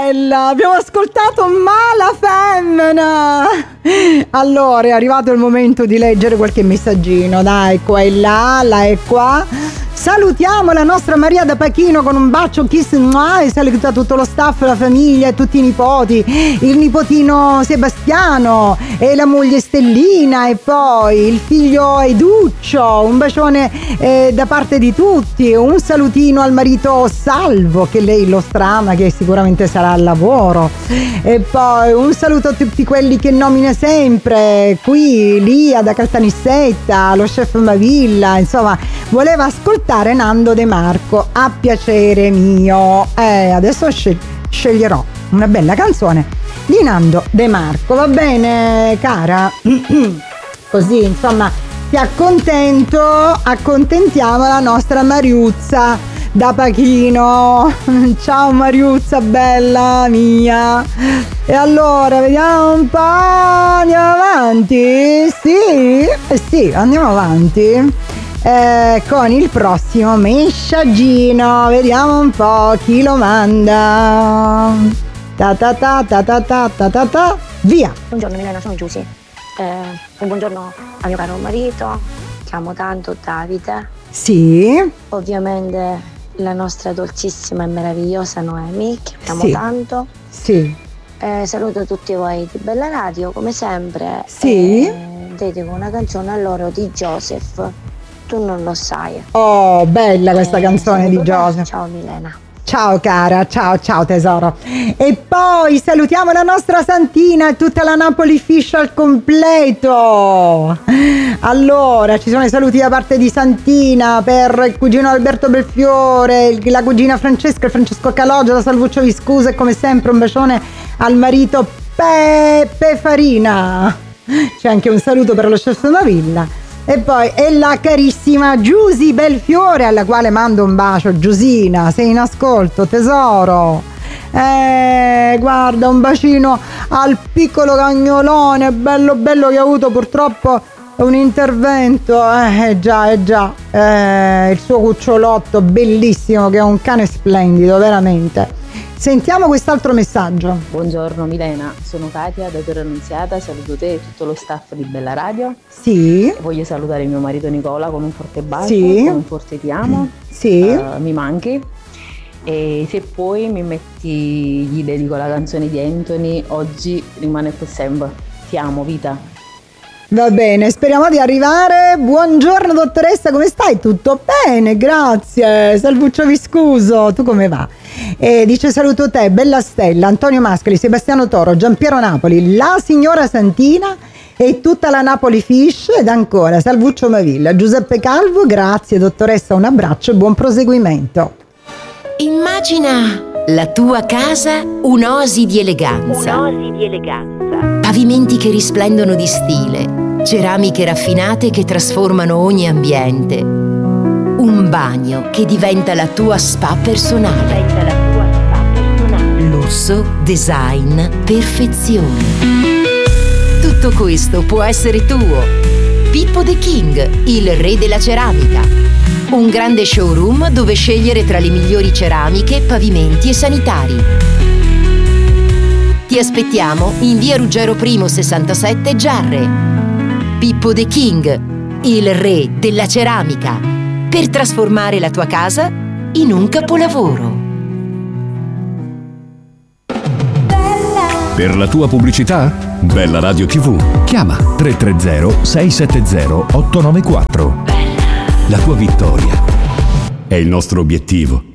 bella, abbiamo ascoltato Mala Femmina. Allora è arrivato il momento di leggere qualche messaggino, dai, qua e là e qua. Salutiamo la nostra Maria da Pachino con un bacio, kiss, e saluta tutto lo staff, la famiglia e tutti i nipoti, il nipotino Sebastiano e la moglie Stellina e poi il figlio Educcio, un bacione da parte di tutti, un salutino al marito Salvo che lei lo strama, che sicuramente sarà al lavoro, e poi un saluto a tutti quelli che nomina sempre, qui Lia da Caltanissetta, lo chef Mavilla, insomma voleva ascoltare Nando De Marco, a piacere mio. Adesso sceglierò una bella canzone di Nando De Marco, va bene cara? Così insomma ti accontentiamo la nostra Mariuzza da Pachino. Ciao Mariuzza bella mia. E allora vediamo un po', andiamo avanti? Sì, andiamo avanti con il prossimo messaggino, vediamo un po' chi lo manda. Via. Buongiorno Milena, sono Giusy. Un buongiorno al mio caro marito, che amo tanto, Davide. Sì. Ovviamente la nostra dolcissima e meravigliosa Noemi, che amo tanto. Sì. Saluto tutti voi di Bella Radio, come sempre. Sì. Dedico una canzone a loro di Joseph. Tu non lo sai. Oh, bella questa canzone di Joseph. Ciao Milena. Ciao cara, ciao tesoro. E poi salutiamo la nostra Santina e tutta la Napoli Fish al completo. Allora, ci sono i saluti da parte di Santina per il cugino Alberto Belfiore, la cugina Francesca, il Francesco Caloggia, la Salvuccio Viscusa e come sempre un bacione al marito Peppe Farina. C'è anche un saluto per lo chef Mavilla. E poi è la carissima Giusy Belfiore, alla quale mando un bacio. Giusina, sei in ascolto tesoro? Guarda, un bacino al piccolo cagnolone, bello che ha avuto purtroppo un intervento, già, il suo cucciolotto bellissimo, che è un cane splendido, veramente. Sentiamo quest'altro messaggio. Buongiorno Milena, sono Katia da Torre Annunziata, saluto te e tutto lo staff di Bella Radio. Sì. Voglio salutare mio marito Nicola con un forte bacio, sì, con un forte ti amo. Sì. Mi manchi. E se poi mi metti, gli dedico la canzone di Anthony, Oggi rimane per sempre. Ti amo vita. Va bene, speriamo di arrivare. Buongiorno dottoressa, come stai? Tutto bene, grazie. Salvuccio Viscuso, tu come va? Dice saluto te, Bella Stella, Antonio Mascali, Sebastiano Toro, Giampiero Napoli, la signora Santina e tutta la Napoli Fish, ed ancora Salvuccio Mavilla, Giuseppe Calvo, grazie dottoressa, un abbraccio e buon proseguimento. Immagina la tua casa un'oasi di eleganza. Pavimenti che risplendono di stile, ceramiche raffinate che trasformano ogni ambiente. Un bagno che diventa la tua spa personale. Lusso, design, perfezione. Tutto questo può essere tuo. Pippo The King, il re della ceramica. Un grande showroom dove scegliere tra le migliori ceramiche, pavimenti e sanitari. Ti aspettiamo in via Ruggero I 67 Giarre. Pippo The King, il re della ceramica, per trasformare la tua casa in un capolavoro. Per la tua pubblicità? Bella Radio TV. Chiama 330 670 894. La tua vittoria è il nostro obiettivo.